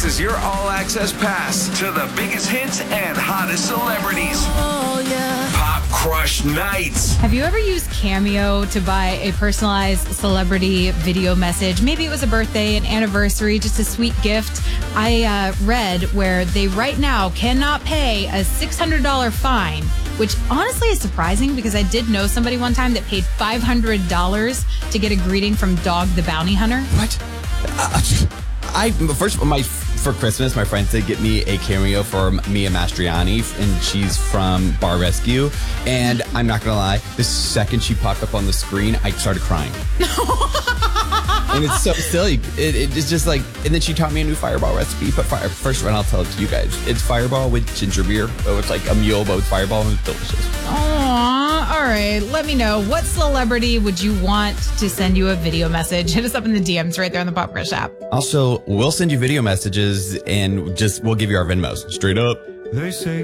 is your all-access pass to the biggest hits and hottest celebrities. Oh, yeah. Pop Crush Nights. Have you ever used Cameo to buy a personalized celebrity video message? Maybe it was a birthday, an anniversary, just a sweet gift. I read where they right now cannot pay a $600 fine, which honestly is surprising because I did know somebody one time that paid $500 to get a greeting from Dog the Bounty Hunter. What? For Christmas, my friends did get me a cameo for Mia Mastriani, and she's from Bar Rescue. And I'm not gonna lie, the second she popped up on the screen, I started crying. And it's so silly. It's just like, and then she taught me a new Fireball recipe. But first one, I'll tell it to you guys. It's Fireball with ginger beer. So it's like a mule, but with Fireball, and it's delicious. Aww. All right. Let me know. What celebrity would you want to send you a video message? Hit us up in the DMs right there on the Pop Crush app. Also, we'll send you video messages and we'll give you our Venmos. Straight up. They say